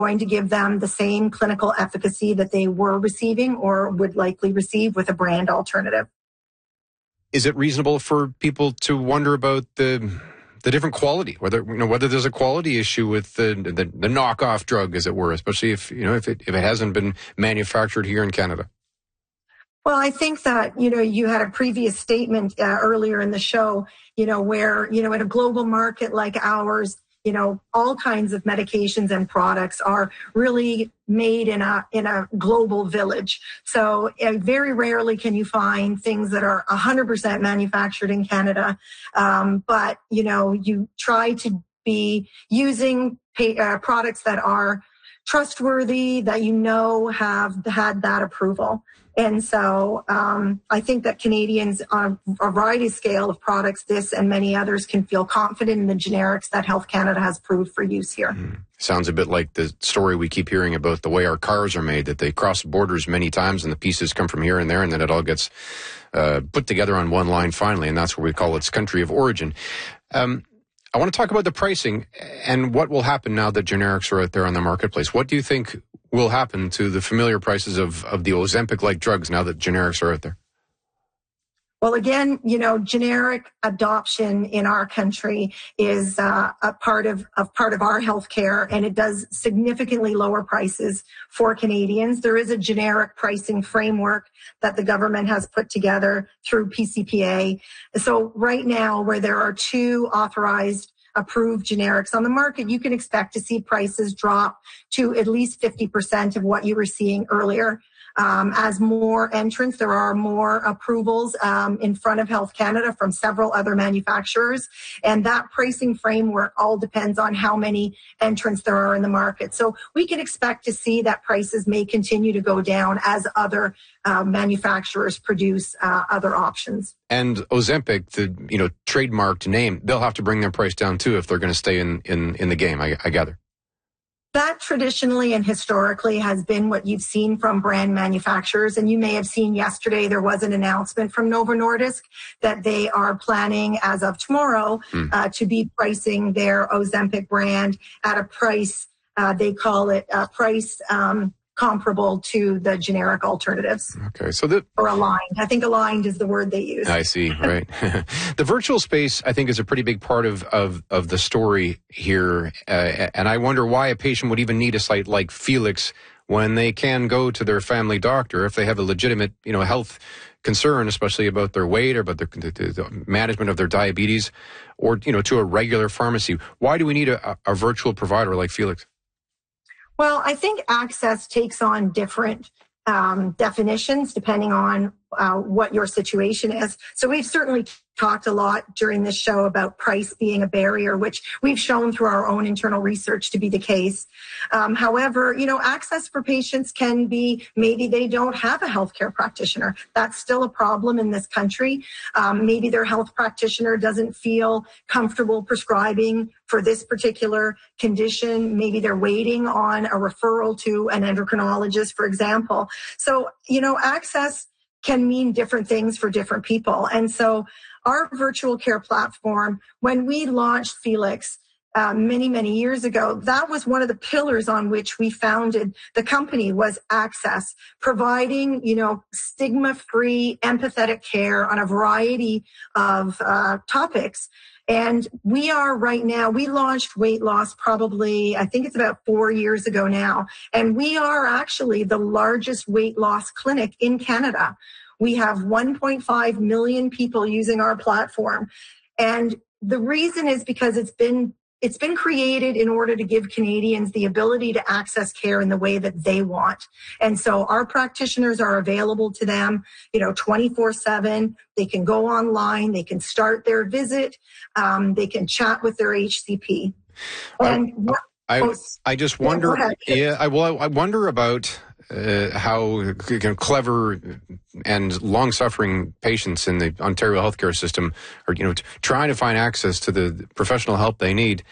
going to give them the same clinical efficacy that they were receiving or would likely receive with a brand alternative. Is it reasonable for people to wonder about the different quality, whether there's a quality issue with the knockoff drug, as it were, especially if it hasn't been manufactured here in Canada? Well, I think that, you had a previous statement earlier in the show, where, in a global market like ours, all kinds of medications and products are really made in a global village. So very rarely can you find things that are 100% manufactured in Canada. But, you try to be using products that are trustworthy, that have had that approval. And so I think that Canadians on a variety scale of products, this and many others, can feel confident in the generics that Health Canada has approved for use here. Sounds a bit like the story we keep hearing about the way our cars are made, that they cross borders many times and the pieces come from here and there, and then it all gets put together on one line finally, and that's what we call its country of origin. I want to talk about the pricing and what will happen now that generics are out there on the marketplace. What do you think will happen to the familiar prices of the Ozempic-like drugs now that generics are out there? Well, again, generic adoption in our country is a part of our healthcare, and it does significantly lower prices for Canadians. There is a generic pricing framework that the government has put together through PCPA. So right now, where there are 2 authorized approved generics on the market, you can expect to see prices drop to at least 50% of what you were seeing earlier. As more entrants, there are more approvals in front of Health Canada from several other manufacturers. And that pricing framework all depends on how many entrants there are in the market. So we can expect to see that prices may continue to go down as other manufacturers produce other options. And Ozempic, the trademarked name, they'll have to bring their price down too if they're going to stay in the game, I gather. That traditionally and historically has been what you've seen from brand manufacturers. And you may have seen yesterday there was an announcement from Novo Nordisk that they are planning as of tomorrow to be pricing their Ozempic brand at a price, they call it a price comparable to the generic alternatives. Okay, so or aligned. I think aligned is the word they use. I see, right. The virtual space, I think, is a pretty big part of the story here. And I wonder why a patient would even need a site like Felix when they can go to their family doctor if they have a legitimate, health concern, especially about their weight or about the management of their diabetes, or, to a regular pharmacy. Why do we need a virtual provider like Felix? Well, I think access takes on different definitions depending on what your situation is. So we've certainly talked a lot during this show about price being a barrier, which we've shown through our own internal research to be the case. However, access for patients can be maybe they don't have a healthcare practitioner. That's still a problem in this country. Maybe their health practitioner doesn't feel comfortable prescribing for this particular condition. Maybe they're waiting on a referral to an endocrinologist, for example. So, access can mean different things for different people. And so our virtual care platform, when we launched Felix many, many years ago, that was one of the pillars on which we founded the company, was access, providing, stigma-free, empathetic care on a variety of topics. And we are right now, we launched weight loss probably, I think it's about 4 years ago now. And we are actually the largest weight loss clinic in Canada. We have 1.5 million people using our platform. And the reason is because it's been created in order to give Canadians the ability to access care in the way that they want. And so our practitioners are available to them, 24/7. They can go online. They can start their visit. They can chat with their HCP. And I just wonder, I wonder about how clever and long-suffering patients in the Ontario healthcare system are, trying to find access to the professional help they need.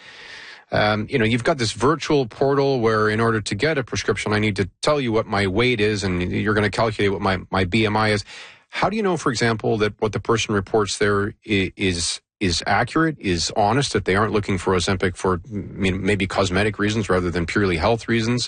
You've got this virtual portal where in order to get a prescription, I need to tell you what my weight is, and you're going to calculate what my BMI is. How do you know, for example, that what the person reports there is accurate, is honest, that they aren't looking for Ozempic for maybe cosmetic reasons rather than purely health reasons?